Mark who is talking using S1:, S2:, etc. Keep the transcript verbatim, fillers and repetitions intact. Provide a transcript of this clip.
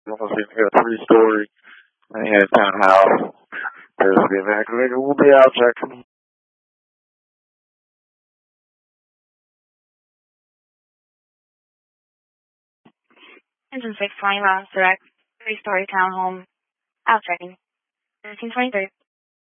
S1: Almost a three-story Manhattan townhouse. There's the evacuator. We'll be out checking.
S2: Engine six twenty miles direct, three-story townhome. Out checking. thirteen twenty-three.